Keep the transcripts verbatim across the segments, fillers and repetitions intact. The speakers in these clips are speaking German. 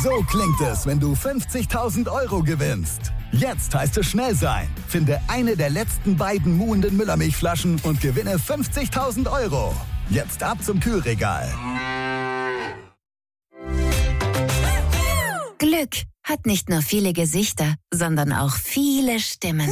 So klingt es, wenn du fünfzigtausend Euro gewinnst. Jetzt heißt es schnell sein. Finde eine der letzten beiden muhenden Müllermilchflaschen und gewinne fünfzigtausend Euro. Jetzt ab zum Kühlregal. Glück hat nicht nur viele Gesichter, sondern auch viele Stimmen.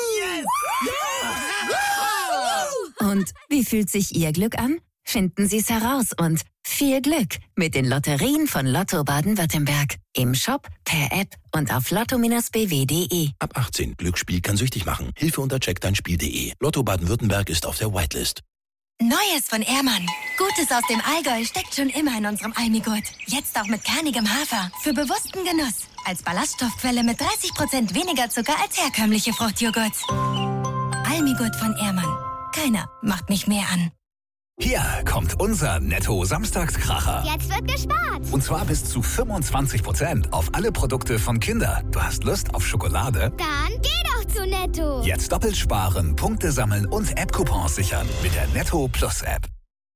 Und wie fühlt sich Ihr Glück an? Finden Sie es heraus und viel Glück mit den Lotterien von Lotto Baden-Württemberg. Im Shop, per App und auf lotto Bindestrich b w punkt d e. Ab achtzehn. Glücksspiel kann süchtig machen. Hilfe unter check dein spiel punkt d e. Lotto Baden-Württemberg ist auf der Whitelist. Neues von Ehrmann. Gutes aus dem Allgäu steckt schon immer in unserem Almigurt. Jetzt auch mit kernigem Hafer. Für bewussten Genuss. Als Ballaststoffquelle mit dreißig Prozent weniger Zucker als herkömmliche Fruchtjoghurts. Almigurt von Ehrmann. Keiner macht mich mehr an. Hier kommt unser Netto-Samstagskracher. Jetzt wird gespart. Und zwar bis zu fünfundzwanzig Prozent auf alle Produkte von Kinder. Du hast Lust auf Schokolade? Dann geh doch zu Netto. Jetzt doppelt sparen, Punkte sammeln und App-Coupons sichern mit der Netto Plus App.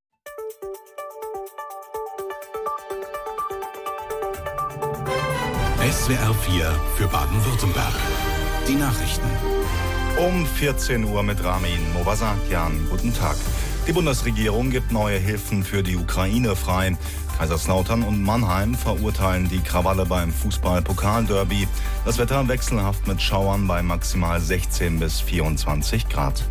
S W R vier für Baden-Württemberg. Die Nachrichten. Um vierzehn Uhr mit Ramin Movasakian. Guten Tag. Die Bundesregierung gibt neue Hilfen für die Ukraine frei. Kaiserslautern und Mannheim verurteilen die Krawalle beim Fußball-Pokalderby. Das Wetter wechselhaft mit Schauern bei maximal sechzehn bis vierundzwanzig Grad.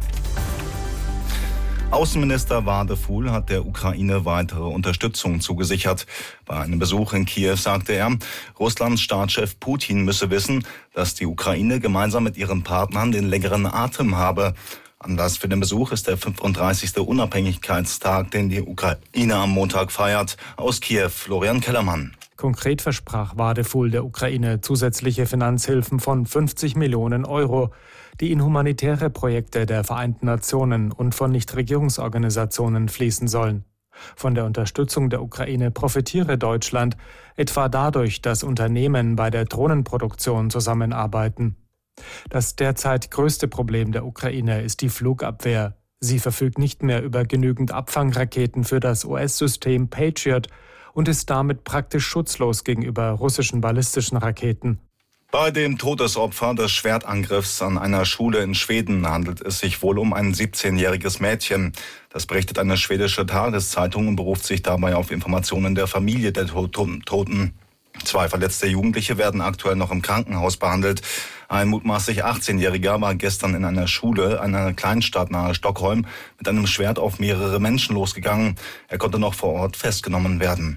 Außenminister Wadefuhl hat der Ukraine weitere Unterstützung zugesichert. Bei einem Besuch in Kiew sagte er, Russlands Staatschef Putin müsse wissen, dass die Ukraine gemeinsam mit ihren Partnern den längeren Atem habe. Anlass für den Besuch ist der fünfunddreißigste Unabhängigkeitstag, den die Ukraine am Montag feiert. Aus Kiew, Florian Kellermann. Konkret versprach Wadefuhl der Ukraine zusätzliche Finanzhilfen von fünfzig Millionen Euro, die in humanitäre Projekte der Vereinten Nationen und von Nichtregierungsorganisationen fließen sollen. Von der Unterstützung der Ukraine profitiere Deutschland, etwa dadurch, dass Unternehmen bei der Drohnenproduktion zusammenarbeiten. Das derzeit größte Problem der Ukraine ist die Flugabwehr. Sie verfügt nicht mehr über genügend Abfangraketen für das U S-System Patriot und ist damit praktisch schutzlos gegenüber russischen ballistischen Raketen. Bei dem Todesopfer des Schwertangriffs an einer Schule in Schweden handelt es sich wohl um ein siebzehnjähriges Mädchen. Das berichtet eine schwedische Tageszeitung und beruft sich dabei auf Informationen der Familie der Toten. Zwei verletzte Jugendliche werden aktuell noch im Krankenhaus behandelt. Ein mutmaßlich achtzehnjähriger war gestern in einer Schule in einer Kleinstadt nahe Stockholm mit einem Schwert auf mehrere Menschen losgegangen. Er konnte noch vor Ort festgenommen werden.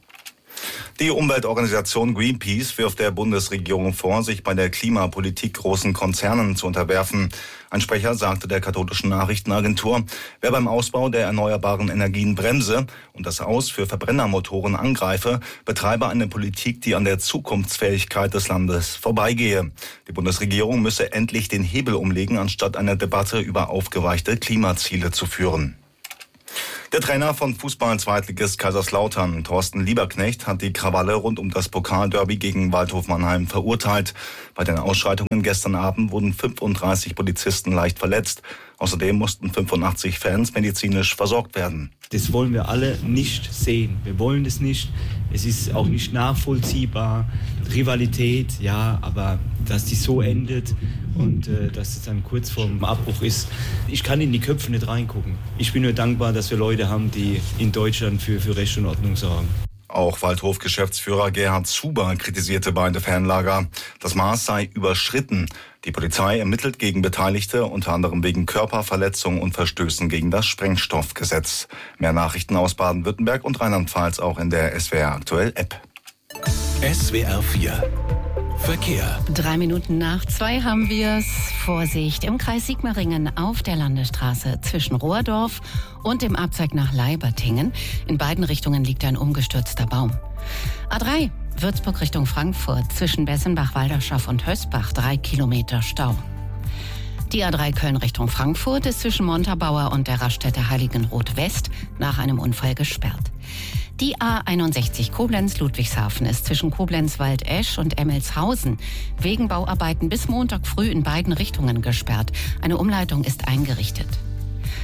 Die Umweltorganisation Greenpeace wirft der Bundesregierung vor, sich bei der Klimapolitik großen Konzernen zu unterwerfen. Ein Sprecher sagte der katholischen Nachrichtenagentur, wer beim Ausbau der erneuerbaren Energien bremse und das Aus für Verbrennermotoren angreife, betreibe eine Politik, die an der Zukunftsfähigkeit des Landes vorbeigehe. Die Bundesregierung müsse endlich den Hebel umlegen, anstatt eine Debatte über aufgeweichte Klimaziele zu führen. Der Trainer von Fußball-Zweitligist Kaiserslautern, Thorsten Lieberknecht, hat die Krawalle rund um das Pokalderby gegen Waldhof Mannheim verurteilt. Bei den Ausschreitungen gestern Abend wurden fünfunddreißig Polizisten leicht verletzt. Außerdem mussten fünfundachtzig Fans medizinisch versorgt werden. Das wollen wir alle nicht sehen. Wir wollen das nicht. Es ist auch nicht nachvollziehbar. Rivalität, ja, aber dass die so endet und äh, dass es dann kurz vorm Abbruch ist. Ich kann in die Köpfe nicht reingucken. Ich bin nur dankbar, dass wir Leute haben, die in Deutschland für, für Recht und Ordnung sorgen. Auch Waldhof-Geschäftsführer Gerhard Zuber kritisierte beide Fanlager. Das Maß sei überschritten. Die Polizei ermittelt gegen Beteiligte, unter anderem wegen Körperverletzung und Verstößen gegen das Sprengstoffgesetz. Mehr Nachrichten aus Baden-Württemberg und Rheinland-Pfalz auch in der S W R Aktuell App. S W R vier Verkehr. Drei Minuten nach zwei haben wir's. Vorsicht im Kreis Sigmaringen auf der Landesstraße zwischen Rohrdorf und dem Abzweig nach Leibertingen. In beiden Richtungen liegt ein umgestürzter Baum. A drei Würzburg Richtung Frankfurt zwischen Bessenbach-Walderschaff und Hösbach drei Kilometer Stau. Die A drei Köln Richtung Frankfurt ist zwischen Montabaur und der Raststätte Heiligenroth West nach einem Unfall gesperrt. Die A einundsechzig Koblenz-Ludwigshafen ist zwischen Koblenz-Waldesch und Emmelshausen wegen Bauarbeiten bis Montag früh in beiden Richtungen gesperrt. Eine Umleitung ist eingerichtet.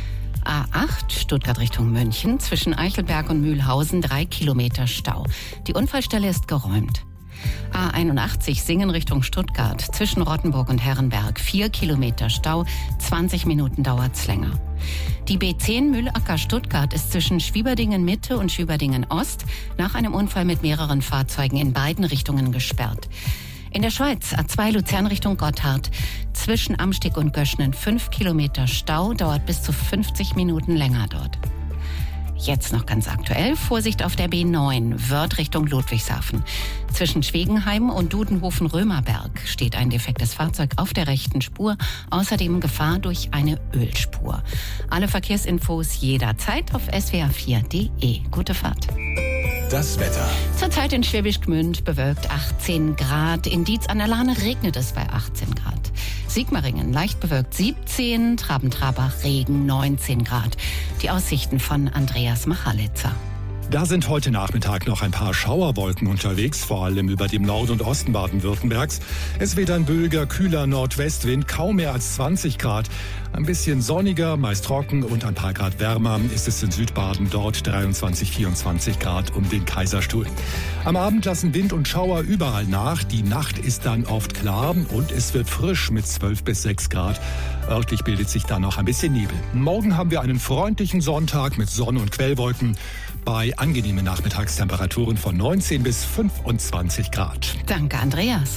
A acht Stuttgart Richtung München, zwischen Eichelberg und Mühlhausen drei Kilometer Stau. Die Unfallstelle ist geräumt. A einundachtzig Singen Richtung Stuttgart, zwischen Rottenburg und Herrenberg vier Kilometer Stau, zwanzig Minuten dauert's länger. Die B zehn Mühlacker Stuttgart ist zwischen Schwieberdingen Mitte und Schwieberdingen Ost nach einem Unfall mit mehreren Fahrzeugen in beiden Richtungen gesperrt. In der Schweiz A zwei Luzern Richtung Gotthard, zwischen Amsteg und Göschnen fünf Kilometer Stau, dauert bis zu fünfzig Minuten länger dort. Jetzt noch ganz aktuell, Vorsicht auf der B neun, Wörth Richtung Ludwigshafen. Zwischen Schwegenheim und Dudenhofen-Römerberg steht ein defektes Fahrzeug auf der rechten Spur, außerdem Gefahr durch eine Ölspur. Alle Verkehrsinfos jederzeit auf s w r vier punkt d e. Gute Fahrt. Das Wetter. Zurzeit in Schwäbisch Gmünd bewölkt achtzehn Grad, in Dietz an der Lahne regnet es bei achtzehn Grad. Sigmaringen leicht bewölkt siebzehn, Traben-Trabach Regen neunzehn Grad. Die Aussichten von Andreas Machalitzer. Da sind heute Nachmittag noch ein paar Schauerwolken unterwegs, vor allem über dem Nord- und Osten Baden-Württembergs. Es weht ein böiger, kühler Nordwestwind, kaum mehr als zwanzig Grad. Ein bisschen sonniger, meist trocken und ein paar Grad wärmer ist es in Südbaden, dort dreiundzwanzig, vierundzwanzig Grad um den Kaiserstuhl. Am Abend lassen Wind und Schauer überall nach. Die Nacht ist dann oft klar und es wird frisch mit zwölf bis sechs Grad. Örtlich bildet sich dann noch ein bisschen Nebel. Morgen haben wir einen freundlichen Sonntag mit Sonne und Quellwolken bei angenehmen Nachmittagstemperaturen von neunzehn bis fünfundzwanzig Grad. Danke, Andreas.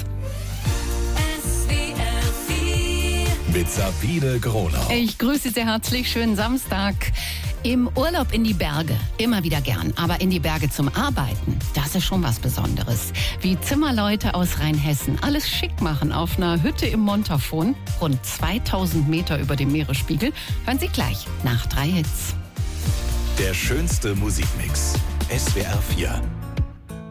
Mit Sabine Gronau. Ich grüße sehr herzlich, schönen Samstag. Im Urlaub in die Berge, immer wieder gern, aber in die Berge zum Arbeiten, das ist schon was Besonderes. Wie Zimmerleute aus Rheinhessen alles schick machen auf einer Hütte im Montafon, rund zweitausend Meter über dem Meeresspiegel, hören Sie gleich nach drei Hits. Der schönste Musikmix. S W R vier.